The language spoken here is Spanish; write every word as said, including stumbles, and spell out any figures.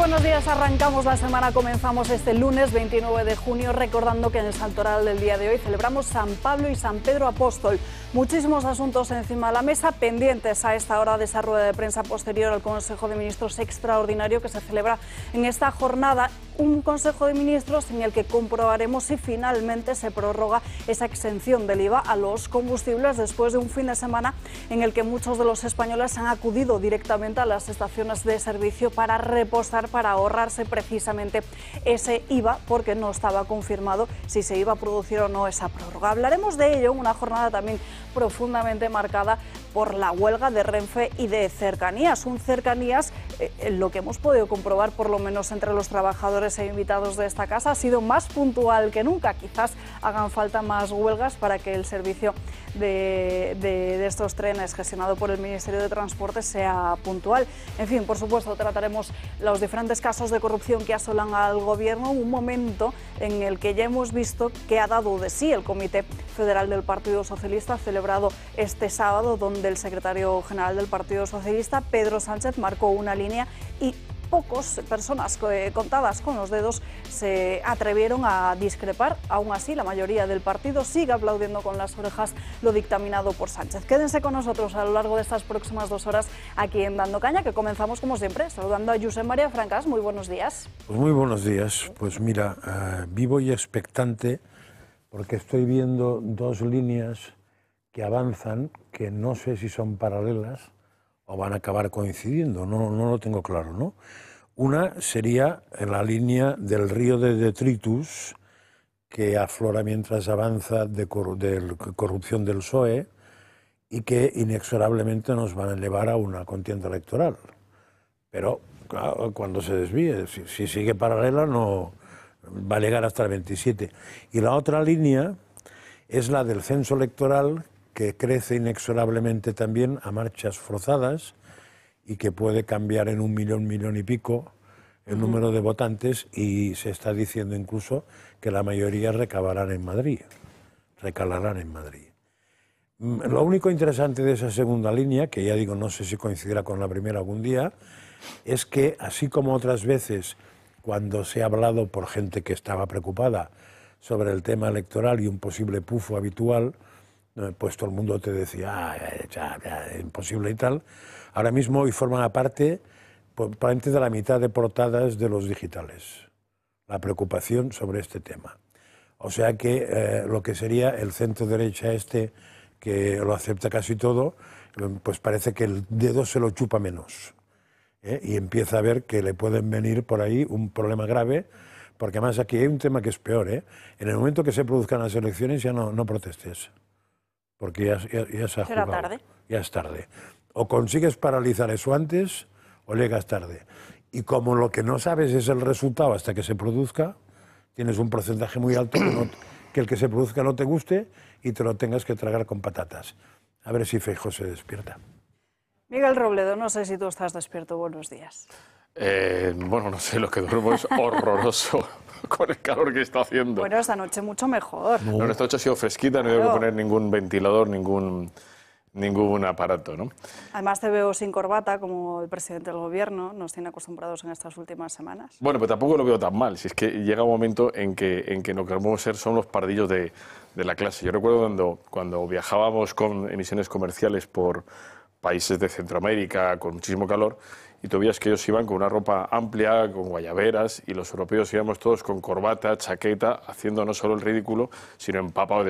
buenos días, arrancamos la semana, comenzamos este lunes veintinueve de junio, recordando que en el santoral del día de hoy celebramos San Pablo y San Pedro Apóstol. Muchísimos asuntos encima de la mesa, pendientes a esta hora de esa rueda de prensa posterior al Consejo de Ministros extraordinario que se celebra en esta jornada. Un Consejo de Ministros en el que comprobaremos si finalmente se prorroga esa exención del I V A a los combustibles después de un fin de semana en el que muchos de los españoles han acudido directamente a las estaciones de servicio para repostar, para ahorrarse precisamente ese I V A, porque no estaba confirmado si se iba a producir o no esa prórroga. Hablaremos de ello en una jornada también profundamente marcada por la huelga de Renfe y de Cercanías. Un Cercanías, eh, lo que hemos podido comprobar, por lo menos entre los trabajadores e invitados de esta casa, ha sido más puntual que nunca. Quizás hagan falta más huelgas para que el servicio de, de, de estos trenes gestionado por el Ministerio de Transportes sea puntual. En fin, por supuesto, trataremos los diferentes casos de corrupción que asolan al Gobierno, un momento en el que ya hemos visto que ha dado de sí el Comité Federal del Partido Socialista, celebrado este sábado, donde el secretario general del Partido Socialista, Pedro Sánchez, marcó una línea y pocas personas contadas con los dedos se atrevieron a discrepar. Aún así, la mayoría del partido sigue aplaudiendo con las orejas lo dictaminado por Sánchez. Quédense con nosotros a lo largo de estas próximas dos horas aquí en Dando Caña, que comenzamos como siempre saludando a Josep María Francas. Muy buenos días. Pues muy buenos días. Pues mira, uh, vivo y expectante porque estoy viendo dos líneas que avanzan, que no sé si son paralelas o van a acabar coincidiendo, no, no lo tengo claro, ¿no? Una sería en la línea del río de detritus que aflora mientras avanza de, cor de corrupción del P S O E y que inexorablemente nos van a llevar a una contienda electoral. Pero claro, cuando se desvíe, si, si sigue paralela, no va a llegar hasta el veintisiete. Y la otra línea es la del censo electoral, que crece inexorablemente también a marchas forzadas y que puede cambiar en un millón, millón y pico el uh-huh. número de votantes, y se está diciendo incluso que la mayoría recabarán en Madrid, recalarán en Madrid. Lo único interesante de esa segunda línea, que ya digo, no sé si coincidirá con la primera algún día, es que así como otras veces cuando se ha hablado por gente que estaba preocupada sobre el tema electoral y un posible pufo habitual, pues todo el mundo te decía, ah, ya, ya, imposible y tal. Ahora mismo hoy forman parte, probablemente de la mitad de portadas de los digitales, la preocupación sobre este tema. O sea que eh, lo que sería el centro derecha este, que lo acepta casi todo, pues parece que el dedo se lo chupa menos. ¿eh? Y empieza a ver que le pueden venir por ahí un problema grave, porque además aquí hay un tema que es peor. ¿eh? En el momento que se produzcan las elecciones ya no, no protestes. Porque ya, ya, ya se ha jugado. Será tarde. Ya es tarde. O consigues paralizar eso antes o llegas tarde. Y como lo que no sabes es el resultado hasta que se produzca, tienes un porcentaje muy alto que, no, que el que se produzca no te guste y te lo tengas que tragar con patatas. A ver si Feijóo se despierta. Miguel Robledo, no sé si tú estás despierto. Buenos días. Eh, bueno, no sé, lo que duermo es horroroso con el calor que está haciendo. Bueno, esta noche mucho mejor. No, no esta noche ha sido fresquita, no claro. Tengo que poner ningún ventilador, ningún, ningún aparato, ¿no? Además te veo sin corbata, como el presidente del Gobierno nos tiene acostumbrados en estas últimas semanas. Bueno, pero tampoco lo veo tan mal, si es que llega un momento en que, en que lo que queremos ser son los pardillos de, de la clase. Yo recuerdo cuando, cuando viajábamos con emisiones comerciales por países de Centroamérica con muchísimo calor, y tú veías que ellos iban con una ropa amplia, con guayaberas, y los europeos íbamos todos con corbata, chaqueta, haciendo no solo el ridículo, sino empapado de